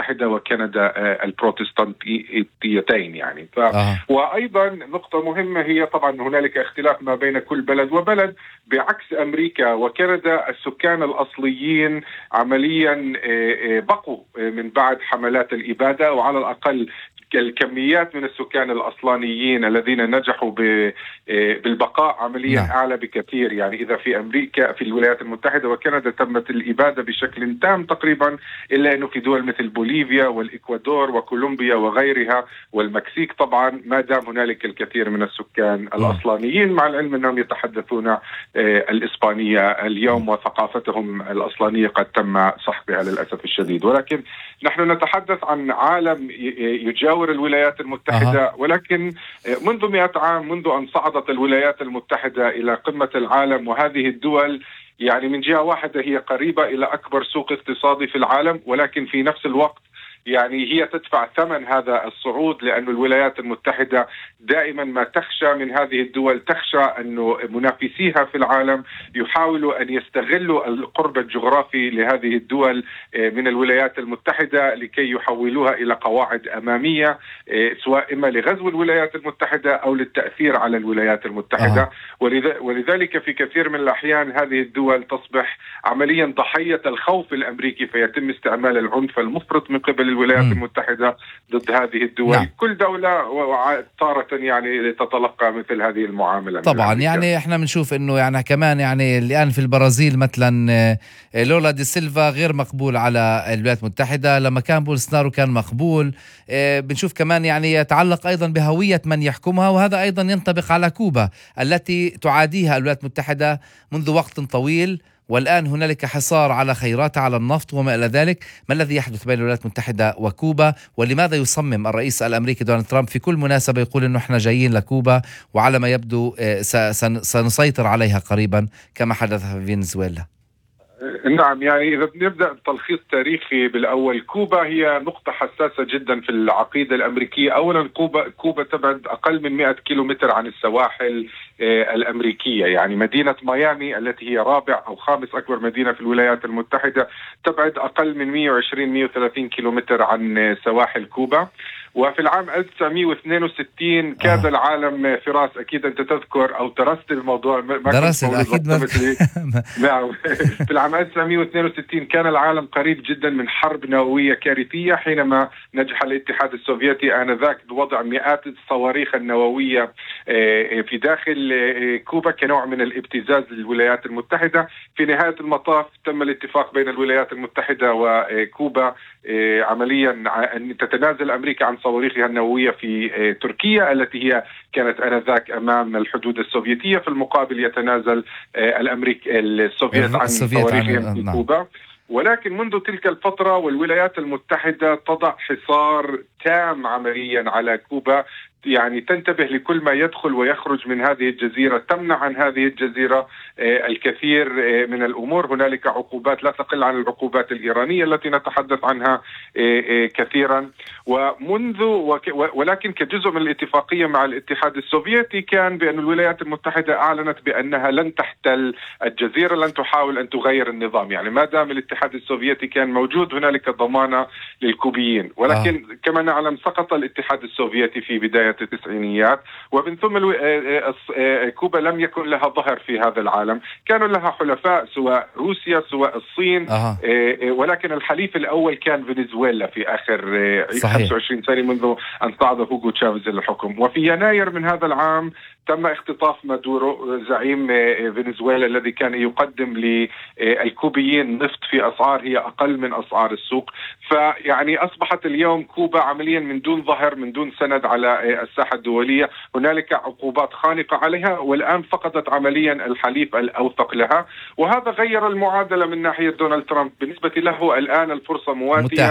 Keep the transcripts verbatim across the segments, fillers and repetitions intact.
المتحدة وكندا البروتستانتيتين يعني. ف... آه. وأيضا نقطة مهمة هي طبعا هنالك اختلاف ما بين كل بلد وبلد. بعكس أمريكا وكندا السكان الأصليين عمليا بقوا من بعد حملات الإبادة، وعلى الأقل الكميات من السكان الأصلانيين الذين نجحوا بالبقاء عمليا نعم. أعلى بكثير. يعني إذا في أمريكا في الولايات المتحدة وكندا تمت الإبادة بشكل تام تقريبا، إلا أنه في دول مثل بوليفيا والإكوادور وكولومبيا وغيرها والمكسيك طبعا ما دام هنالك الكثير من السكان الأصلانيين، مع العلم أنهم يتحدثون الإسبانية اليوم وثقافتهم الأصلانية قد تم سحقها للأسف الشديد. ولكن نحن نتحدث عن عالم يجاور الولايات المتحدة أه. ولكن منذ مئة عام، منذ أن صعدت الولايات المتحدة إلى قمة العالم، وهذه الدول يعني من جهة واحدة هي قريبة إلى أكبر سوق اقتصادي في العالم، ولكن في نفس الوقت يعني هي تدفع ثمن هذا الصعود، لأن الولايات المتحدة دائما ما تخشى من هذه الدول، تخشى أنه منافسيها في العالم يحاولوا أن يستغلوا القرب الجغرافي لهذه الدول من الولايات المتحدة لكي يحولوها إلى قواعد أمامية، سواء إما لغزو الولايات المتحدة أو للتأثير على الولايات المتحدة. آه. ولذلك في كثير من الأحيان هذه الدول تصبح عمليا ضحية الخوف الأمريكي، فيتم استعمال العنف المفرط من قبل الولايات م. المتحدة ضد هذه الدول. نعم. كل دولة تارة يعني تتلقى مثل هذه المعاملة طبعا. يعني احنا بنشوف انه يعني كمان يعني الآن في البرازيل مثلا لولا دي سيلفا غير مقبول على الولايات المتحدة، لما كان بولسنارو كان مقبول. بنشوف كمان يعني يتعلق أيضا بهوية من يحكمها، وهذا أيضا ينطبق على كوبا التي تعاديها الولايات المتحدة منذ وقت طويل، والآن هنالك حصار على خيراتها على النفط وما إلى ذلك. ما الذي يحدث بين الولايات المتحدة وكوبا، ولماذا يصمم الرئيس الأمريكي دونالد ترامب في كل مناسبة يقول إنه إحنا جايين لكوبا، وعلى ما يبدو سنسيطر عليها قريبا كما حدث في فنزويلا؟ نعم، يعني إذا نبدأ تلخيص تاريخي بالأول، كوبا هي نقطة حساسة جدا في العقيدة الأمريكية. أولا كوبا كوبا تبعد أقل من مئة كيلومتر عن السواحل الأمريكية. يعني مدينة ميامي التي هي رابع أو خامس أكبر مدينة في الولايات المتحدة تبعد أقل من مئة وعشرين مئة وثلاثين كيلومتر عن سواحل كوبا. وفي العام ألف وتسعمئة واثنين وستين كاد آه. العالم فراس، أكيد أنت تذكر أو درست الموضوع. درست أكيد ما نعم. في العام ألف وتسعمئة واثنين وستين كان العالم قريب جدا من حرب نووية كارثية، حينما نجح الاتحاد السوفيتي آنذاك بوضع مئات الصواريخ النووية في داخل كوبا كنوع من الابتزاز للولايات المتحدة. في نهاية المطاف تم الاتفاق بين الولايات المتحدة وكوبا عمليا أن تتنازل أمريكا عن صواريخها النووية في تركيا التي هي كانت آنذاك أمام الحدود السوفيتية، في المقابل يتنازل الأمريك السوفيت عن صواريخهم في كوبا. ولكن منذ تلك الفترة والولايات المتحدة تضع حصار تام عمليا على كوبا، يعني تنتبه لكل ما يدخل ويخرج من هذه الجزيرة، تمنع عن هذه الجزيرة الكثير من الأمور. هنالك عقوبات لا تقل عن العقوبات الإيرانية التي نتحدث عنها كثيرا. ومنذ ولكن كجزء من الاتفاقية مع الاتحاد السوفيتي كان بأن الولايات المتحدة أعلنت بأنها لن تحتل الجزيرة، لن تحاول أن تغير النظام. يعني ما دام الاتحاد السوفيتي كان موجود هنالك ضمانة للكوبيين. ولكن آه. كما نعلم سقط الاتحاد السوفيتي في بداية التسعينيات، ومن ثم كوبا لم يكن لها ظهر في هذا العالم. كانوا لها حلفاء سواء روسيا سواء الصين، أه. ولكن الحليف الأول كان فنزويلا في آخر صحيح. خمسة وعشرين سنة منذ أن صعد هوغو تشافيز للحكم. وفي يناير من هذا العام تم اختطاف مادورو زعيم فنزويلا الذي كان يقدم للكوبيين نفط في أسعار هي أقل من أسعار السوق. فيعني أصبحت اليوم كوبا عمليا من دون ظهر، من دون سند على الساحة الدولية. هنالك عقوبات خانقة عليها، والآن فقدت عمليا الحليف الأوثق لها، وهذا غير المعادلة من ناحية دونالد ترامب. بالنسبة له الآن الفرصة مواتية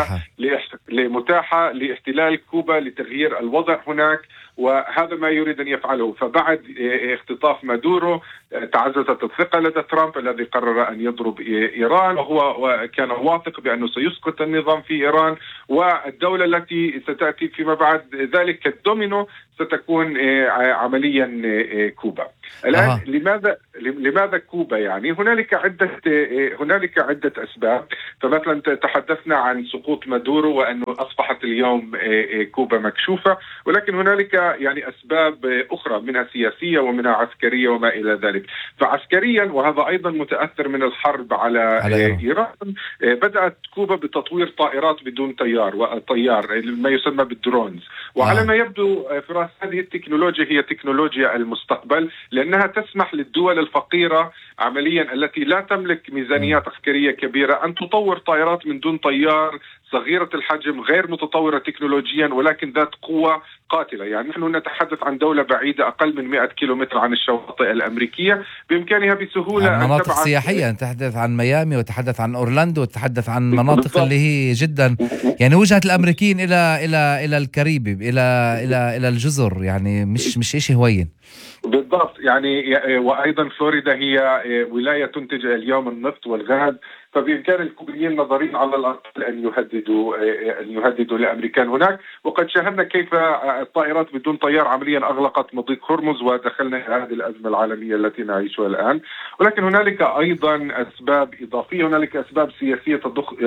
متاحة لاحتلال كوبا، لتغيير الوضع هناك، وهذا ما يريد أن يفعله. فبعد اختطاف مادورو تعززت الثقة لدى ترامب الذي قرر أن يضرب إيران، وهو كان واثق بأنه سيسقط النظام في إيران، والدولة التي ستأتي فيما بعد ذلك كالدومينو ستكون عمليا كوبا. الآن أه. لماذا لماذا كوبا؟ يعني هنالك عدة هنالك عدة أسباب. فمثلا تحدثنا عن سقوط مادورو وأنه أصبحت اليوم كوبا مكشوفة، ولكن هنالك يعني أسباب أخرى منها سياسية ومنها عسكرية وما إلى ذلك. فعسكريا، وهذا أيضا متأثر من الحرب على, على إيران، بدأت كوبا بتطوير طائرات بدون طيار وطيار ما يسمى بالدرونز. وعلى ما يبدو فراس هذه التكنولوجيا هي تكنولوجيا المستقبل، لأنها تسمح للدول الفقيرة عمليا التي لا تملك ميزانيات عسكرية كبيرة أن تطور طائرات من دون طيار صغيرة الحجم غير متطورة تكنولوجيا ولكن ذات قوة قاتلة. يعني نحن نتحدث عن دولة بعيدة أقل من مئة كيلومتر عن الشواطئ الأمريكية، بمكانها بسهولة عن مناطق سياحية. نتحدث عن ميامي وتحدث عن أورلاندو وتحدث عن مناطق بالضبط. اللي هي جدا يعني وجهة الأمريكيين إلى إلى إلى الكاريبي، إلى إلى إلى الجزر، يعني مش مش إشي هوين بالضبط. يعني وأيضا فلوريدا هي ولاية تنتج اليوم النفط والغاز، فبإمكان الكوبيين نظريا على الأقل أن يهددوا أن يهددوا الأمريكان هناك. وقد شاهدنا كيف الطائرات بدون طيار عمليا أغلقت مضيق هرمز ودخلنا إلى هذه الأزمة العالمية التي نعيشها الآن. ولكن هنالك أيضا أسباب إضافية، هنالك أسباب سياسية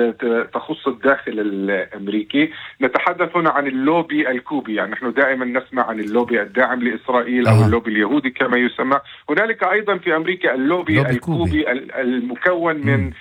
تخص الداخل الأمريكي. نتحدث هنا عن اللوبي الكوبي، يعني نحن دائما نسمع عن اللوبي الداعم لإسرائيل أو اللوبي اليهودي كما يسمى. هنالك أيضا في أمريكا اللوبي الكوبي المكون من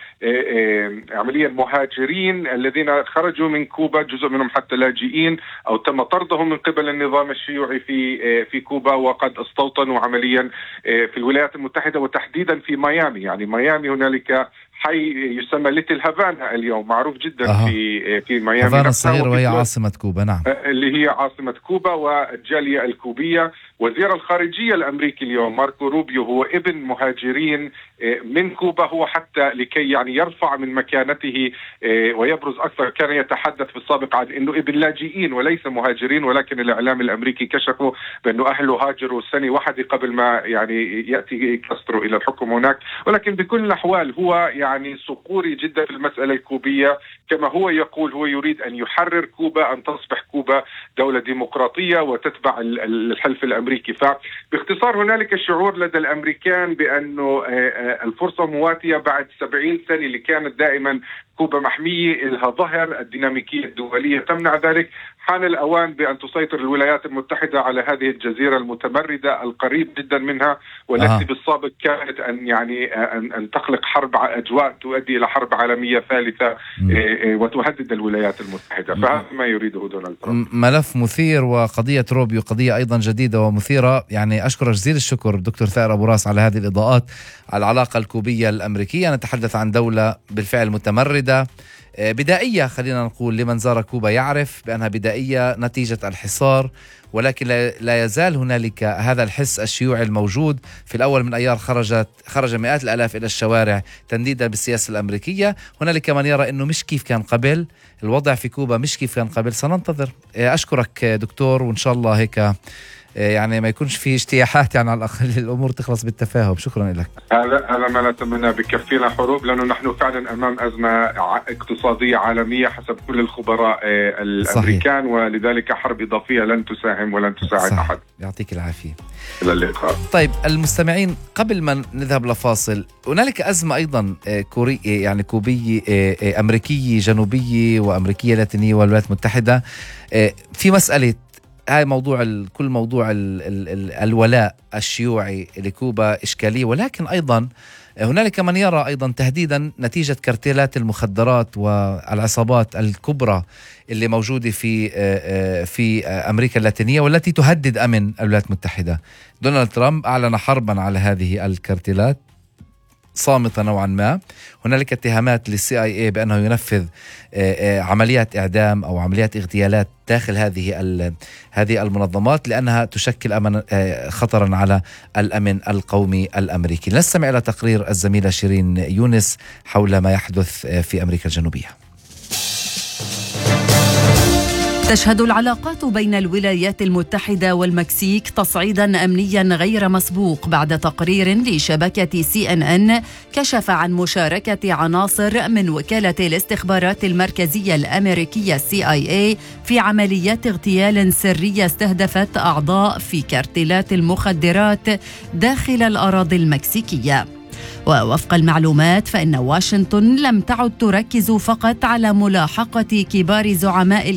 عمليا مهاجرين الذين خرجوا من كوبا، جزء منهم حتى لاجئين أو تم طردهم من قبل النظام الشيوعي في في كوبا، وقد استوطنوا عمليا في الولايات المتحدة وتحديدا في ميامي. يعني ميامي هنالك حي يسمى ليتل هافانا اليوم، معروف جدا أه. في في ميامي، هافانا الصغيرة وهي عاصمة كوبا. نعم، اللي هي عاصمة كوبا والجالية الكوبية. وزير الخارجية الأمريكي اليوم ماركو روبيو هو ابن مهاجرين من كوبا، هو حتى لكي يعني يرفع من مكانته ويبرز أكثر كان يتحدث في السابق عن أنه ابن لاجئين وليس مهاجرين، ولكن الإعلام الأمريكي كشفوا بأنه أهله هاجروا سنة واحدة قبل ما يعني يأتي كاسترو إلى الحكم هناك. ولكن بكل الأحوال هو يعني صقوري جدا في المسألة الكوبية. كما هو يقول، هو يريد أن يحرر كوبا، أن تصبح كوبا دولة ديمقراطية وتتبع الحلف الأمريكي. فباختصار هنالك شعور لدى الأمريكان بأنه الفرصة مواتية بعد سبعين سنة اللي كانت دائما كوبا محمية، لها ظهر الديناميكية الدولية تمنع ذلك. حان الأوان بأن تسيطر الولايات المتحدة على هذه الجزيرة المتمردة القريب جدا منها، والتي آه. بالسابق كانت أن يعني أن, أن تخلق حرب أجواء تؤدي إلى حرب عالمية ثالثة وتهدد الولايات المتحدة. فهذا ما يريده دونالد ترامب. ملف مثير، وقضية روبيو قضية أيضا جديدة ومثيرة. يعني أشكر جزيل الشكر دكتور ثائر أبو راس على هذه الإضاءات على العلاقة الكوبية الأمريكية. نتحدث عن دولة بالفعل متمردة بدائية، خلينا نقول لمن زار كوبا يعرف بأنها بدائية نتيجة الحصار، ولكن لا يزال هنالك هذا الحس الشيوعي الموجود. في الأول من أيار خرجت خرج مئات الآلاف إلى الشوارع تنديدا بالسياسة الأمريكية. هنالك من يرى أنه مش كيف كان قبل، الوضع في كوبا مش كيف كان قبل. سننتظر. أشكرك دكتور، وإن شاء الله هيك يعني ما يكونش في اجتياحات، يعني على الأقل الأمور تخلص بالتفاهم. شكرا لك. هذا هذا ما نتمنى. بكفينا حروب، لأنه نحن فعلا أمام أزمة اقتصادية عالمية حسب كل الخبراء الأمريكان، صحيح. ولذلك حرب إضافية لن تساهم ولن تساعد صحيح. أحد. يعطيك العافية. إلى اللقاء. طيب المستمعين، قبل ما نذهب لفاصل، هنالك أزمة أيضا كوري يعني كوبية أمريكية جنوبية وأمريكية لاتينية والولايات المتحدة في مسألة هاي موضوع كل موضوع ال ال ال الولاء الشيوعي لكوبا إشكالية، ولكن أيضا هنالك من يرى أيضا تهديدا نتيجة كارتيلات المخدرات والعصابات الكبرى اللي موجودة في في أمريكا اللاتينية والتي تهدد أمن الولايات المتحدة. دونالد ترامب أعلن حربا على هذه الكارتيلات صامتة نوعا ما. هنالك اتهامات للسي آي إيه بأنه ينفذ عمليات إعدام أو عمليات اغتيالات داخل هذه هذه المنظمات لأنها تشكل أمن خطرا على الأمن القومي الأمريكي. نستمع إلى تقرير الزميلة شيرين يونس حول ما يحدث في أمريكا الجنوبية. تشهد العلاقات بين الولايات المتحدة والمكسيك تصعيدا أمنيا غير مسبوق بعد تقرير لشبكة سي إن إن كشف عن مشاركة عناصر من وكالة الاستخبارات المركزية الأمريكية سي آي إيه في عمليات اغتيال سرية استهدفت أعضاء في كارتيلات المخدرات داخل الأراضي المكسيكية. ووفق المعلومات فإن واشنطن لم تعد تركز فقط على ملاحقة كبار زعماء